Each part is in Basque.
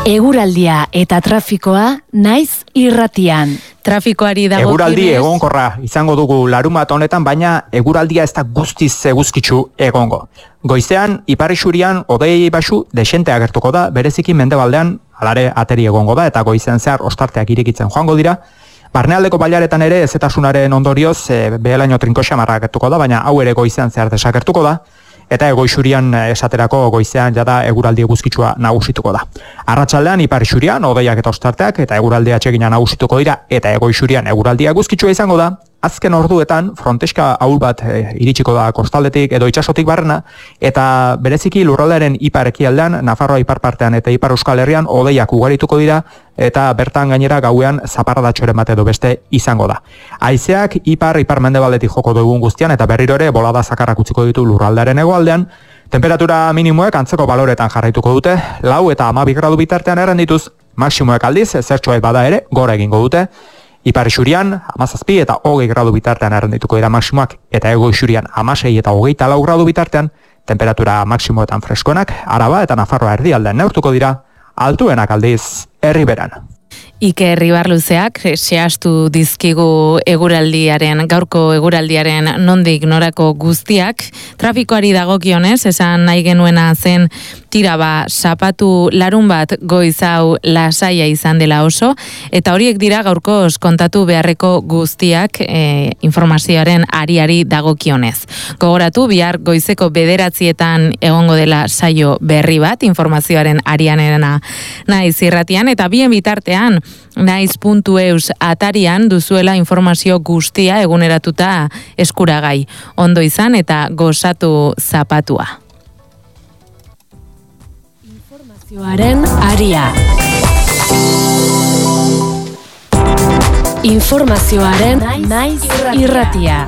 Eguraldia eta trafikoa naiz irratian. Trafikoari dagokionez. Eguraldi egonkorra izango dugu larunbat honetan, baina eguraldia ez da guztiz eguzkitsu egongo. Goizean, ipar isurian, hodei baxu desente agertuko da, bereziki mendebaldean alare ateri egongo da, eta goizean zehar ostarteak irekitzen joango dira. Barnealdeko bailaretan ere ezetasunaren ondorioz behelaino trinko xamarra agertuko da, baina hau ere goizean zehar desagertuko da. Eta egoixurian esaterako goizean jada eguraldi eguzkitsua nagusituko da. Arratsaldean ipar isurian hodeiak eta ostarteak eta eguraldi atsegina nagusituko dira eta egoixurian eguraldi eguzkitsua izango da. Azken orduetan fronteska ahul bat iritsiko da kostaldetik edo itsasotik barrena eta bereziki lurraldearen ipar ekialdean, Nafarroa ipar partean eta ipar Euskal Herrian hodeiak ugarituko dira eta bertan gainera gauean zaparradatxoren bat edo beste izango da. Haizeak ipar mendebaldetik joko dugun guztian eta berriro ere bolada zakarrak utziko ditu lurraldearen hegoaldean. Temperatura minimoek antzeko baloretan jarraituko dute, 4 eta 12 gradu bitartean errendituz, maksimoek aldiz, zertxoet bada ere, gora egingo dute. Ipar isurian, 17 eta 20 gradu bitartean errendituko dira maksimoak, eta ego isurian 16 eta 24 gradu bitartean, temperatura maksimoetan freskoenak, Araba eta Nafarroa erdialdean neurtuko dira, altuenak aldiz, Erriberan. Iker Ibarluzeak zehaztu dizkigu gaurko eguraldiaren nondik norako guztiak. Trafikoari dagokionez, esan nahi genuena zen tira zapatu larun bat goiz hau lasaia izan dela oso, eta horiek dira gaurkoz kontatu beharreko guztiak informazioaren ariari dagokionez. Gogoratu, bihar goizeko 9:00 egongo dela saio berri bat, informazioaren arianerena naiz irratian, eta bien bitartean naiz.eus atarian duzuela informazio guztia eguneratuta eskuragai. Ondo izan eta gozatu zapatua. Informazioaren aria. Informazioaren naiz irratia.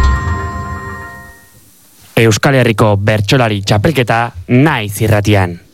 Euskal Herriko bertsolari txapelketa naiz irratian.